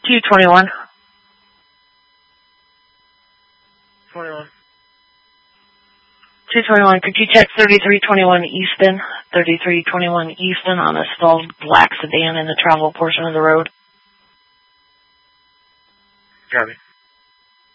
221. 21. 221, could you check 3321 Easton? 3321 Easton on a stalled black sedan in the travel portion of the road. Copy.